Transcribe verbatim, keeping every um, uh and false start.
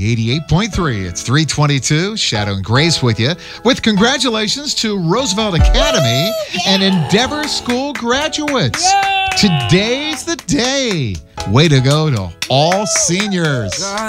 eighty-eight point three. It's three twenty-two. Shadow and Grace with you. With congratulations to Roosevelt Academy yeah. and Endeavor School graduates. Yeah. Today's the day. Way to go to all seniors.